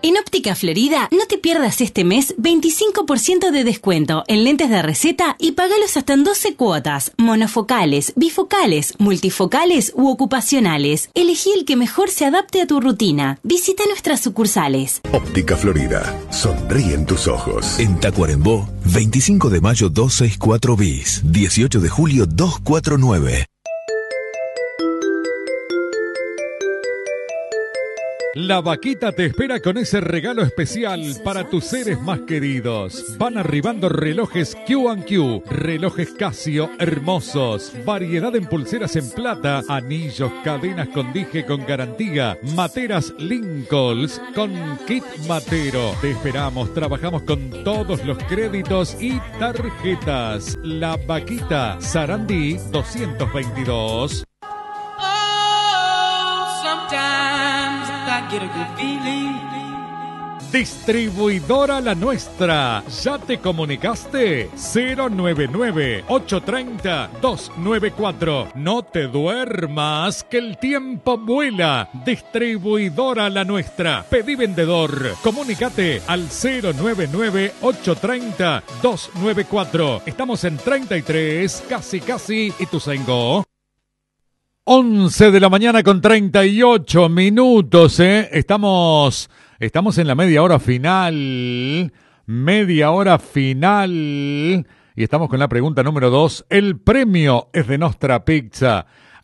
En Óptica Florida, no te pierdas este mes 25% de descuento en lentes de receta y pagalos hasta en 12 cuotas, monofocales, bifocales, multifocales u ocupacionales. Elegí el que mejor se adapte a tu rutina. Visita nuestras sucursales. Óptica Florida, sonríen tus ojos. En Tacuarembó, 25 de mayo 264 bis, 18 de julio 249. La Vaquita te espera con ese regalo especial para tus seres más queridos. Van arribando relojes Q&Q, relojes Casio hermosos, variedad en pulseras en plata, anillos, cadenas con dije con garantía, materas Lincolns con kit matero. Te esperamos, trabajamos con todos los créditos y tarjetas. La Vaquita, Sarandí 222. Distribuidora La Nuestra. ¿Ya te comunicaste? 099-830-294. No te duermas, que el tiempo vuela. Distribuidora La Nuestra. Pedí vendedor. Comunícate al 099-830-294. Estamos en 33, casi Ituzaingó. 11 de la mañana con 38 minutos, Estamos en la media hora final, y estamos con la pregunta número 2. El premio es de Nostra Pizza.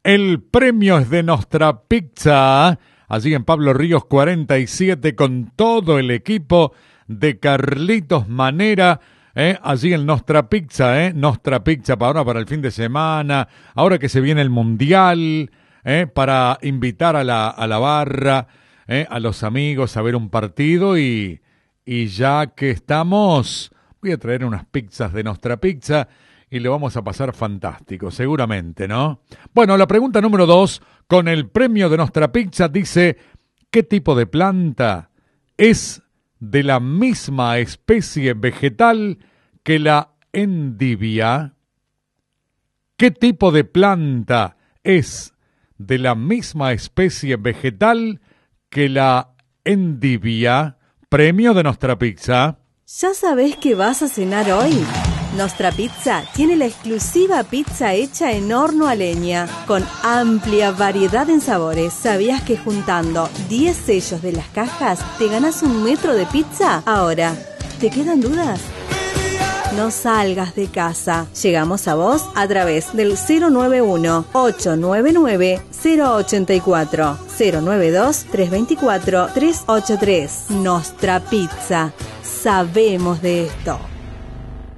Allí en Pablo Ríos 47 con todo el equipo de Carlitos Manera. Allí en Nostra Pizza, Nostra Pizza para el fin de semana, ahora que se viene el Mundial, para invitar a la barra, a los amigos a ver un partido y ya que estamos, voy a traer unas pizzas de Nostra Pizza y lo vamos a pasar fantástico, seguramente, ¿no? Bueno, la pregunta número 2, con el premio de Nostra Pizza, dice, ¿qué tipo de planta es de la misma especie vegetal que la endivia? ¿Qué tipo de planta es de la misma especie vegetal que la endivia? Premio de Nostra Pizza. ¿Ya sabés qué vas a cenar hoy? Nostra Pizza tiene la exclusiva pizza hecha en horno a leña, con amplia variedad en sabores. ¿Sabías que juntando 10 sellos de las cajas te ganás 1 metro de pizza? Ahora, ¿te quedan dudas? No salgas de casa. Llegamos a vos a través del 091-899-084, 092-324-383. Nostra Pizza. Sabemos de esto.